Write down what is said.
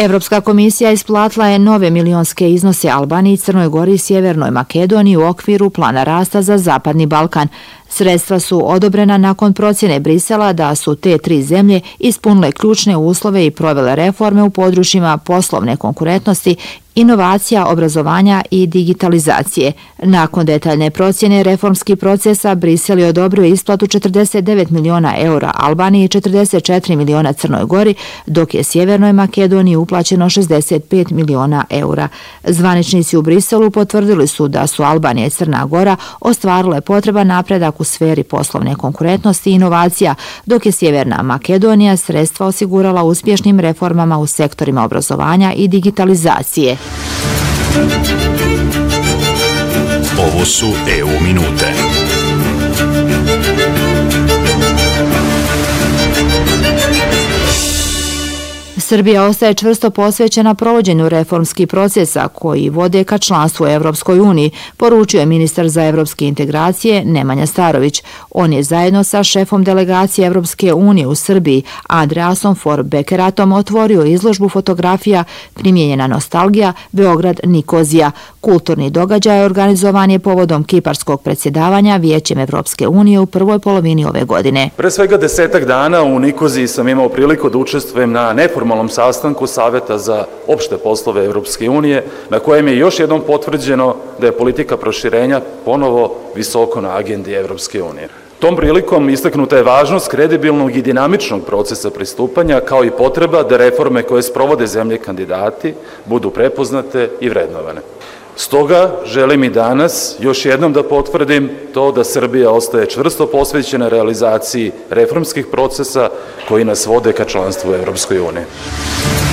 Evropska komisija isplatila je nove milionske iznose Albaniji, Crnoj Gori i Sjevernoj Makedoniji u okviru plana rasta za Zapadni Balkan. Sredstva su odobrena nakon procjene Brisela da su te tri zemlje ispunile ključne uslove i provele reforme u područjima poslovne konkurentnosti, inovacija, obrazovanja i digitalizacije. Nakon detaljne procjene reformskih procesa, Brisel je odobrio isplatu 49 miliona eura Albaniji i 44 miliona Crnoj Gori, dok je Sjevernoj Makedoniji uplaćeno 65 miliona eura. Zvaničnici u Briselu potvrdili su da su Albanija i Crna Gora ostvarile potreban napredak u sferi poslovne konkurentnosti i inovacija, dok je Sjeverna Makedonija sredstva osigurala uspješnim reformama u sektorima obrazovanja i digitalizacije. Ovo su EU minute. Srbija ostaje čvrsto posvećena provođenju reformskih procesa koji vode ka članstvu u Evropskoj uniji, poručio je ministar za evropske integracije Nemanja Starović. On je zajedno sa šefom delegacije Evropske unije u Srbiji, Andreasom Forbekeratom, otvorio izložbu fotografija Primijenjena nostalgija, Beograd Nikozija. Kulturni događaj organizovan je povodom kiparskog predsjedavanja Vijećem Evropske unije u prvoj polovini ove godine. Pre svega 10 dana u Nikoziji sam imao priliku da učestvujem na neformalnom sastanku Saveta za opšte poslove Evropske unije, na kojem je još jednom potvrđeno da je politika proširenja ponovo visoko na agendi Evropske unije. Tom prilikom istaknuta je važnost kredibilnog i dinamičnog procesa pristupanja, kao i potreba da reforme koje sprovode zemlje kandidati budu prepoznate i vrednovane. Stoga želim i danas još jednom da potvrdim to da Srbija ostaje čvrsto posvećena realizaciji reformskih procesa koji nas vode ka članstvu u Evropskoj uniji.